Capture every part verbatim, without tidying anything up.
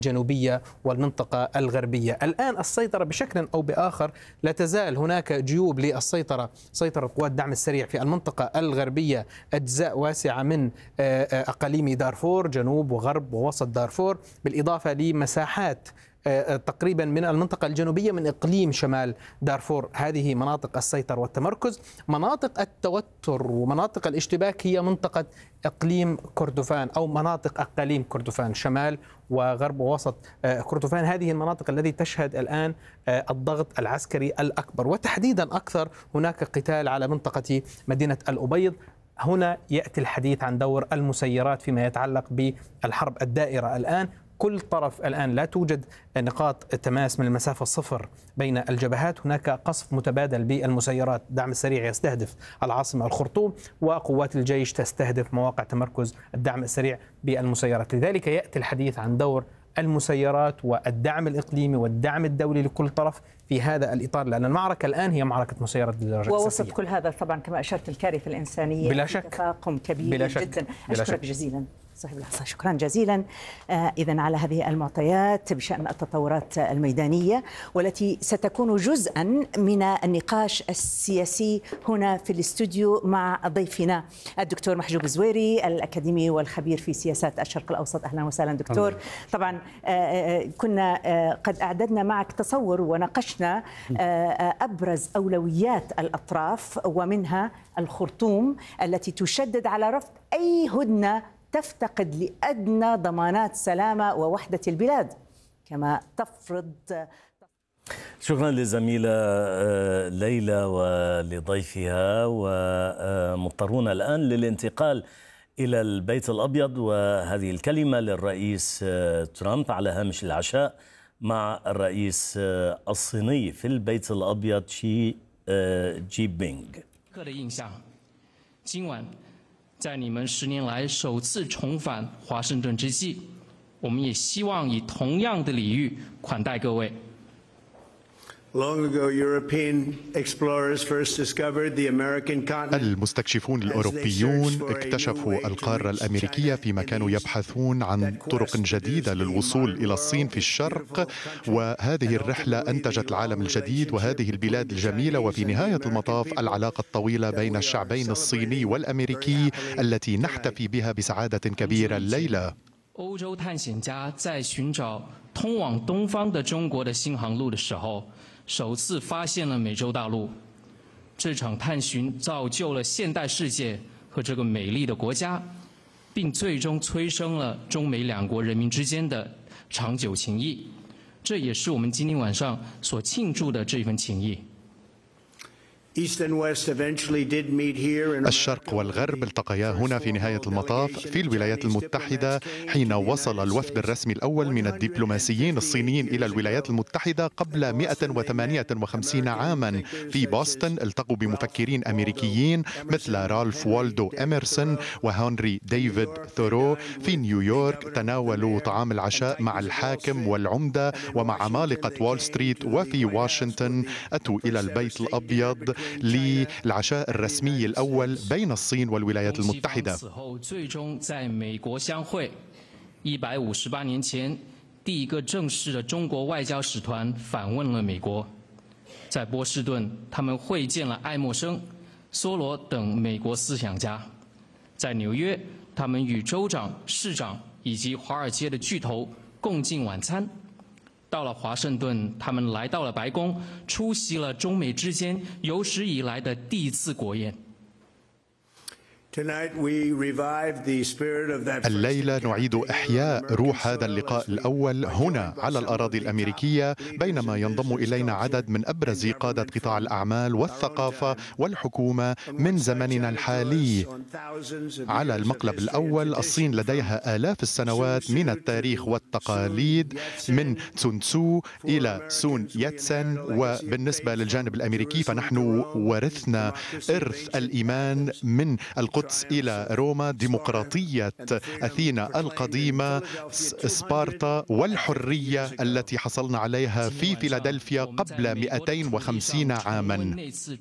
الجنوبية والمنطقة الغربية. الآن السيطرة بشكل أو بآخر لا تزال هناك جيوب للسيطرة، سيطرة قوات الدعم السريع في المنطقة الغربية، أجزاء واسعة من أقاليم دارفور، جنوب وغرب ووسط دارفور، بالإضافة لمساحات تقريبا من المنطقة الجنوبية من إقليم شمال دارفور. هذه مناطق السيطرة والتمركز. مناطق التوتر ومناطق الاشتباك هي منطقة إقليم كردفان أو مناطق أقاليم كردفان، شمال وغرب ووسط كردفان. هذه المناطق التي تشهد الآن الضغط العسكري الأكبر، وتحديدا أكثر هناك قتال على منطقة مدينة الأبيض. هنا يأتي الحديث عن دور المسيرات فيما يتعلق بالحرب الدائرة. الآن كل طرف الآن لا توجد نقاط تماس من المسافة الصفر بين الجبهات، هناك قصف متبادل بالمسيرات. الدعم السريع يستهدف العاصمة الخرطوم، وقوات الجيش تستهدف مواقع تمركز الدعم السريع بالمسيرات. لذلك يأتي الحديث عن دور المسيرات والدعم الإقليمي والدعم الدولي لكل طرف في هذا الإطار، لأن المعركة الآن هي معركة مسيرات بالدرجة ووسط كل هذا طبعا كما أشرت الكارثة الإنسانية بلا شك تفاقم كبير بلا شك جدا. بلا أشكرك شك. جزيلا صاحب الحصة، شكرا جزيلا. آه إذن على هذه المعطيات بشأن التطورات الميدانية والتي ستكون جزءا من النقاش السياسي هنا في الاستوديو مع ضيفنا الدكتور محجوب الزويري الأكاديمي والخبير في سياسات الشرق الأوسط. أهلا وسهلا دكتور. طبعا آه كنا آه قد أعددنا معك تصور وناقشنا آه أبرز أولويات الأطراف، ومنها الخرطوم التي تشدد على رفض أي هدنة تفتقد لأدنى ضمانات سلامة ووحدة البلاد، كما تفرض. شكرا للزميلة ليلى ولضيفها. ومضطرون الآن للانتقال إلى البيت الأبيض، وهذه الكلمة للرئيس ترامب على هامش العشاء مع الرئيس الصيني في البيت الأبيض شي جي بينغ. 在你们十年来首次重返华盛顿之际，我们也希望以同样的礼遇款待各位。 Long ago, European explorers first discovered the American continent. المستكشفون الأوروبيون اكتشفوا القارة الأمريكية فيما كانوا يبحثون عن طرق جديدة للوصول إلى الصين في الشرق، وهذه الرحلة أنتجت العالم الجديد وهذه البلاد الجميلة، وفي نهاية المطاف العلاقة الطويلة بين الشعبين الصيني والأمريكي التي نحتفي بها بسعادة كبيرة الليلة. 欧洲探险家在寻找通往东方的中国的新航路的时候，首次发现了美洲大陆。这场探寻造就了现代世界和这个美丽的国家，并最终催生了中美两国人民之间的长久情谊。这也是我们今天晚上所庆祝的这份情谊。 الشرق والغرب التقيا هنا في نهاية المطاف في الولايات المتحدة، حين وصل الوفد الرسمي الأول من الدبلوماسيين الصينيين إلى الولايات المتحدة قبل مئة وثمانية وخمسين عاما. في بوسطن التقوا بمفكرين أمريكيين مثل رالف والدو إميرسون وهنري ديفيد ثورو. في نيويورك تناولوا طعام العشاء مع الحاكم والعمدة ومع عمالقة وول ستريت. وفي واشنطن أتوا إلى البيت الأبيض للعشاء الرسمي الأول بين الصين والولايات المتحدة. 一百五十八年前，第一个正式的中国外交使团访问了美国。在波士顿，他们会见了爱默生、梭罗等美国思想家；在纽约，他们与州长、市长以及华尔街的巨头共进晚餐。 到了华盛顿，他们来到了白宫，出席了中美之间有史以来的第一次国宴。 الليلة نعيد إحياء روح هذا اللقاء الأول هنا على الأراضي الأمريكية، بينما ينضم إلينا عدد من أبرز قادة قطاع الأعمال والثقافة والحكومة من زمننا الحالي. على المقلب الأول الصين لديها آلاف السنوات من التاريخ والتقاليد، من تسون تسو إلى سون ياتسن. وبالنسبة للجانب الأمريكي فنحن ورثنا إرث الإيمان من القدس إلى روما، ديمقراطية أثينا القديمة، سبارتا، والحرية التي حصلنا عليها في فيلادلفيا قبل مئتين وخمسين عاما.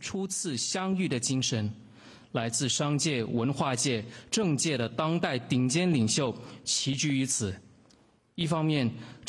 来自商界、文化界、政界的当代顶尖领袖齐聚于此。一方面